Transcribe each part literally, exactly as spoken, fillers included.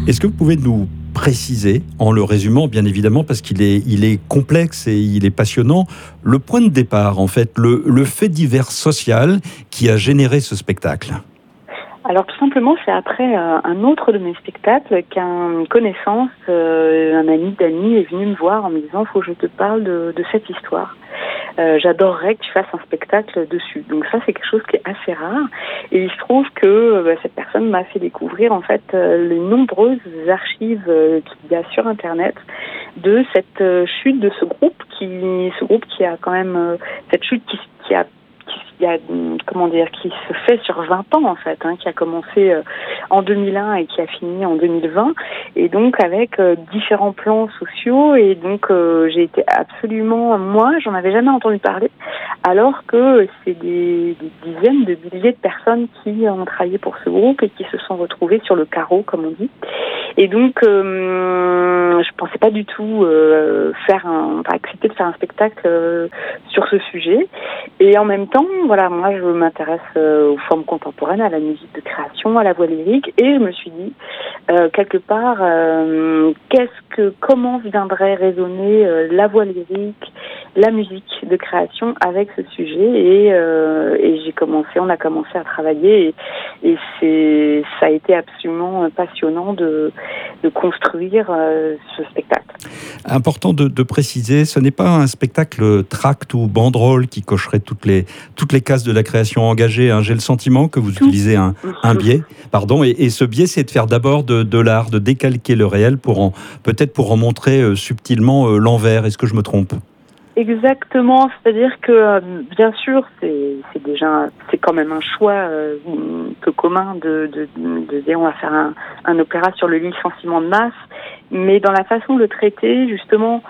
Est-ce que vous pouvez nous préciser, en le résumant bien évidemment, parce qu'il est, il est complexe et il est passionnant, le point de départ, en fait, le, le fait divers social qui a généré ce spectacle? Alors tout simplement, c'est après euh, un autre de mes spectacles qu'une connaissance, euh, un ami d'amis est venu me voir en me disant « faut que je te parle de, de cette histoire ». Euh, j'adorerais que tu fasses un spectacle dessus. Donc ça, c'est quelque chose qui est assez rare. Et il se trouve que euh, bah, cette personne m'a fait découvrir en fait euh, les nombreuses archives euh, qu'il y a sur Internet de cette euh, chute de ce groupe, qui, ce groupe qui a quand même euh, cette chute qui, qui a qui a, comment dire, qui se fait sur vingt ans en fait, hein, qui a commencé euh, en deux mille un et qui a fini en deux mille vingt, et donc avec euh, différents plans sociaux, et donc euh, j'ai été absolument, moi j'en avais jamais entendu parler, alors que c'est des, des dizaines de milliers de personnes qui ont travaillé pour ce groupe et qui se sont retrouvées sur le carreau, comme on dit. Et donc, euh, je pensais pas du tout euh, faire un, enfin, accepter de faire un spectacle euh, sur ce sujet. Et en même temps, voilà, moi, je m'intéresse euh, aux formes contemporaines, à la musique de création, à la voix lyrique, et je me suis dit, euh, quelque part, euh, qu'est-ce que, comment viendrait résonner euh, la voix lyrique, la musique de création avec ce sujet, et, euh, et j'ai commencé, on a commencé à travailler, et, et c'est, ça a été absolument passionnant de de construire euh, ce spectacle. Important de, de préciser, ce n'est pas un spectacle tract ou banderole qui cocherait toutes les, toutes les cases de la création engagée. Hein. J'ai le sentiment que vous Tout. utilisez un, un biais, pardon, et, et ce biais, c'est de faire d'abord de, de l'art, de décalquer le réel, pour en, peut-être pour en montrer euh, subtilement euh, l'envers. Est-ce que je me trompe ? Exactement, c'est-à-dire que euh, bien sûr c'est, c'est déjà c'est quand même un choix euh, un peu commun de, de, de dire on va faire un, un opéra sur le licenciement de masse, mais dans la façon de le traiter justement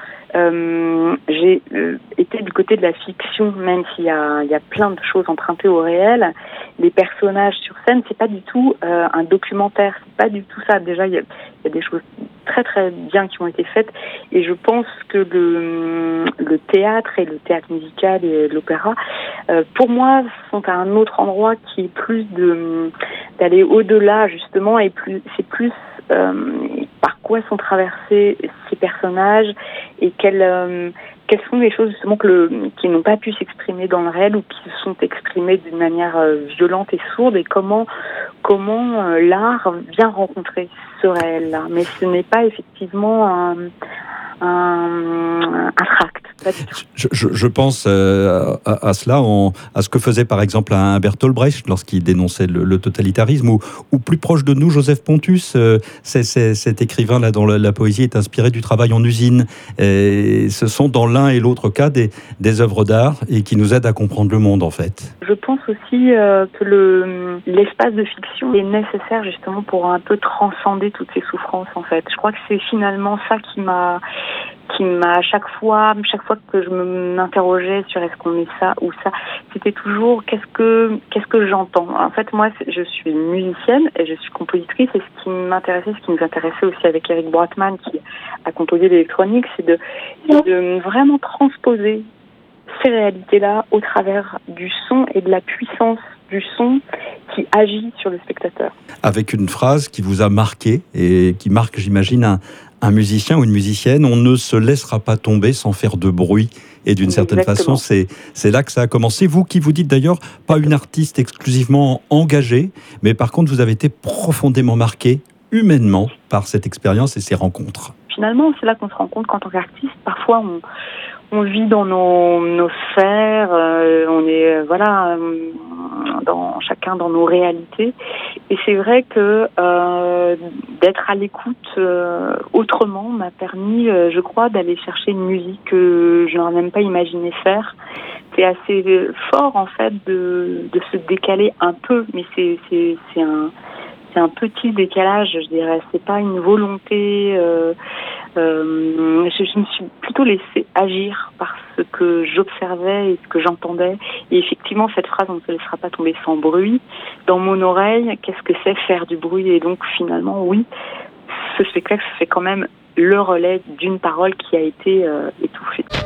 euh, j'ai euh, été du côté de la fiction, même s'il y a, il y a plein de choses empruntées au réel. Les personnages sur scène, c'est pas du tout euh, un documentaire, c'est pas du tout ça. Déjà il y a, il y a des choses très très bien qui ont été faites, et je pense que le, le théâtre et le théâtre musical et l'opéra, euh, pour moi, sont à un autre endroit qui est plus de d'aller au-delà justement, et plus c'est plus euh, par quoi sont traversés ces personnages, et quelles euh, quelles sont les choses justement que le, qui n'ont pas pu s'exprimer dans le réel, ou qui se sont exprimées d'une manière euh, violente et sourde, et comment comment euh, l'art vient rencontrer ce réel-là. Mais ce n'est pas effectivement un, un, un tract. Je, je, je pense euh, à, à cela, en, à ce que faisait par exemple un Bertolt Brecht lorsqu'il dénonçait le, le totalitarisme, ou, ou plus proche de nous, Joseph Pontus, euh, c'est, c'est, cet écrivain-là dont la, la poésie est inspirée du travail en usine. Et ce sont dans l'un et l'autre cas des, des œuvres d'art, et qui nous aident à comprendre le monde en fait. Je pense aussi euh, que le, l'espace de fiction est nécessaire justement pour un peu transcender toutes ces souffrances en fait. Je crois que c'est finalement ça qui m'a qui m'a à chaque fois, chaque fois que je m'interrogeais sur est-ce qu'on est ça ou ça, c'était toujours qu'est-ce que qu'est-ce que j'entends. En fait, moi, je suis musicienne et je suis compositrice, et ce qui m'intéressait, ce qui nous intéressait aussi avec Eric Broitman, qui a composé l'électronique, c'est de, de vraiment transposer ces réalités-là au travers du son et de la puissance du son qui agit sur le spectateur. Avec une phrase qui vous a marqué, et qui marque, j'imagine, un, un musicien ou une musicienne: on ne se laissera pas tomber sans faire de bruit. Et d'une certaine Exactement. façon, c'est, c'est là que ça a commencé. Vous qui vous dites d'ailleurs pas une artiste exclusivement engagée, mais par contre, vous avez été profondément marqué humainement par cette expérience et ces rencontres. Finalement, c'est là qu'on se rend compte qu'en tant qu'artiste, parfois on, on vit dans nos, nos sphères, euh, on est euh, voilà, euh, dans, chacun dans nos réalités. Et c'est vrai que euh, d'être à l'écoute euh, autrement m'a permis, euh, je crois, d'aller chercher une musique que je n'aurais même pas imaginé faire. C'est assez fort en fait de, de se décaler un peu, mais c'est, c'est, c'est un c'est un petit décalage, je dirais. C'est pas une volonté. Euh, euh, je, je me suis plutôt laissée agir par ce que j'observais et ce que j'entendais. Et effectivement, cette phrase, on ne se laissera pas tomber sans bruit, dans mon oreille, qu'est-ce que c'est faire du bruit? Et donc, finalement, oui, ce spectacle fait quand même le relais d'une parole qui a été euh, étouffée.